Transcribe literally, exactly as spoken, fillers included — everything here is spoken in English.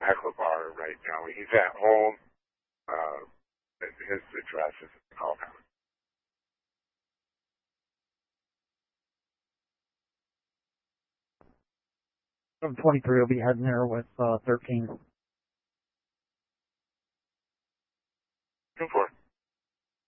Heckler Bar right now. He's at home. Uh, his address is in the call now. From twenty-three will be heading there with uh, thirteen. Two four.